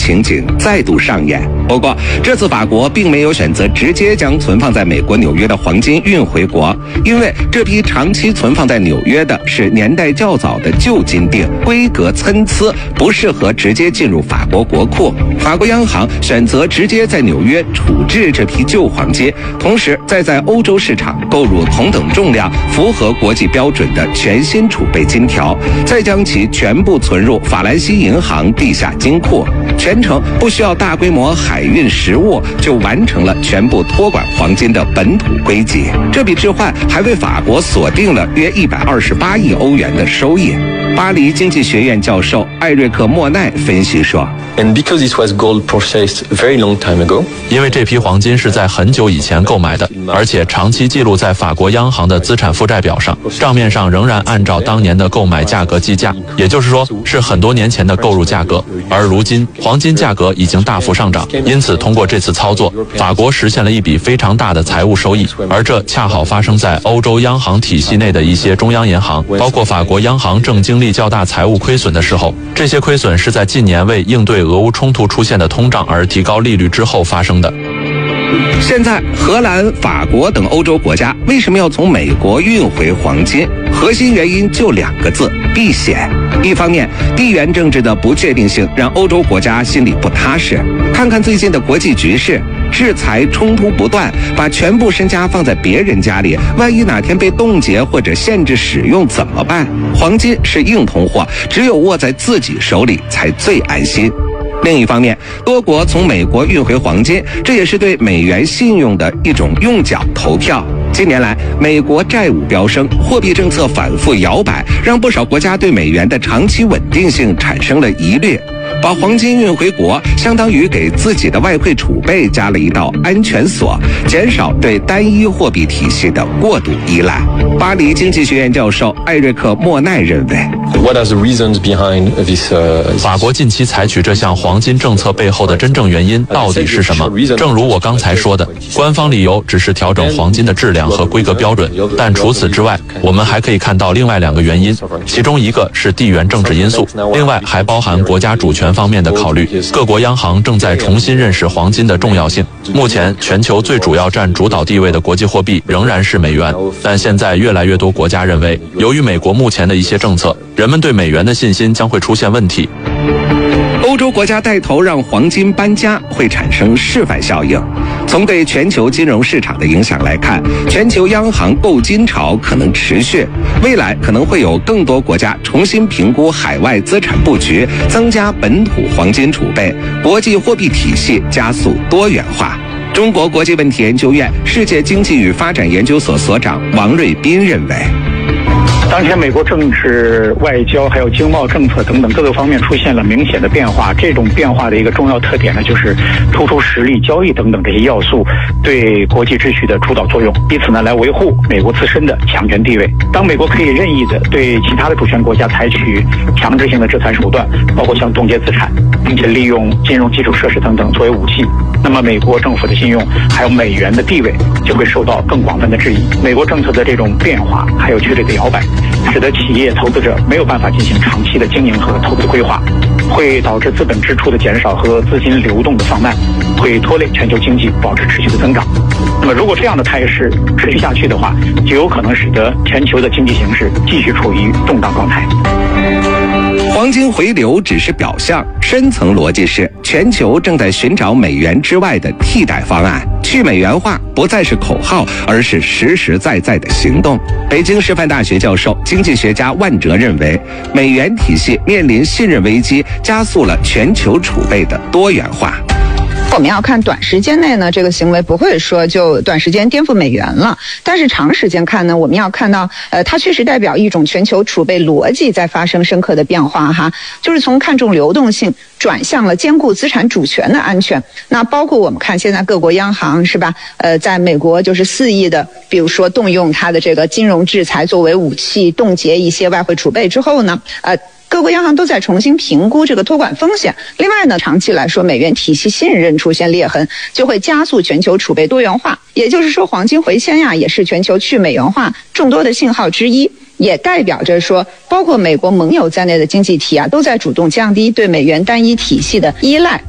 情景再度上演。不过，这次法国并没有选择直接将存放在美国纽约的黄金运回国，因为这批长期存放在纽约的是年代较早的旧金锭，规格参差，不适合直接进入法国国库。法国央行选择直接在纽约处置这批旧黄金，同时再在欧洲市场购入同等重量、符合国际标准的全新储备金条，再将其全部存入法兰西银行地下金库。全程不需要大规模海运实物，就完成了全部托管黄金的本土归集。这笔置换还为法国锁定了约128亿欧元的收益。巴黎经济学院教授艾瑞克·莫奈分析说 And because it was gold purchased very long time ago, 因为这批黄金是在很久以前购买的，而且长期记录在法国央行的资产负债表上，账面上仍然按照当年的购买价格计价，也就是说是很多年前的购入价格。而如今黄金价格已经大幅上涨，因此通过这次操作，法国实现了一笔非常大的财务收益，而这恰好发生在欧洲央行体系内的一些中央银行，包括法国央行正经历较大财务亏损的时候。这些亏损是在近年为应对俄乌冲突出现的通胀而提高利率之后发生的。 现在荷兰、法国等欧洲国家为什么要从美国运回黄金？核心原因就2个字：避险。一方面，地缘政治的不确定性让欧洲国家心里不踏实。看看最近的国际局势，制裁冲突不断，把全部身家放在别人家里，万一哪天被冻结或者限制使用怎么办？黄金是硬通货，只有握在自己手里才最安心。另一方面，多国从美国运回黄金，这也是对美元信用的一种用脚投票。近年来，美国债务飙升，货币政策反复摇摆，让不少国家对美元的长期稳定性产生了疑虑。把黄金运回国，相当于给自己的外汇储备加了一道安全锁，减少对单一货币体系的过度依赖。巴黎经济学院教授艾瑞克·莫奈认为 What are the reasons behind this? 法国近期采取这项黄金政策背后的真正原因到底是什么？正如我刚才说的，官方理由只是调整黄金的质量和规格标准，但除此之外，我们还可以看到另外2个原因，其中一个是地缘政治因素，另外还包含国家主权方面的考虑。各国央行正在重新认识黄金的重要性。目前，全球最主要占主导地位的国际货币仍然是美元，但现在越来越多国家认为，由于美国目前的一些政策，人们对美元的信心将会出现问题。 欧洲国家带头让黄金搬家，会产生示范效应。从对全球金融市场的影响来看，全球央行购金潮可能持续，未来可能会有更多国家重新评估海外资产布局，增加本土黄金储备，国际货币体系加速多元化。中国国际问题研究院世界经济与发展研究所所长王瑞斌认为， 当前美国政治、外交还有经贸政策等等各个方面出现了明显的变化，这种变化的一个重要特点呢，就是突出实力、交易等等这些要素对国际秩序的主导作用，以此呢来维护美国自身的强权地位。当美国可以任意的对其他的主权国家采取强制性的制裁手段，包括像冻结资产，并且利用金融基础设施等等作为武器，那么美国政府的信用还有美元的地位就会受到更广泛的质疑。美国政策的这种变化还有剧烈的摇摆，使得企业投资者没有办法进行长期的经营和投资规划，会导致资本支出的减少和资金流动的放慢，会拖累全球经济保持持续的增长。那么如果这样的态势持续下去的话，就有可能使得全球的经济形势继续处于动荡状态。 黄金回流只是表象，深层逻辑是全球正在寻找美元之外的替代方案。去美元化不再是口号，而是实实在在的行动。北京师范大学教授、经济学家万哲认为，美元体系面临信任危机，加速了全球储备的多元化。 我们要看短时间内呢，这个行为不会说就短时间颠覆美元了，但是长时间看呢，我们要看到它确实代表一种全球储备逻辑在发生深刻的变化哈，就是从看重流动性转向了兼顾资产主权的安全。那包括我们看现在各国央行是吧，在美国就是肆意的比如说动用它的这个金融制裁作为武器，冻结一些外汇储备之后呢，各国央行都在重新评估这个托管风险。另外呢，长期来说，美元体系信任出现裂痕，就会加速全球储备多元化。也就是说，黄金回迁呀，也是全球去美元化众多的信号之一，也代表着说，包括美国盟友在内的经济体啊，都在主动降低对美元单一体系的依赖。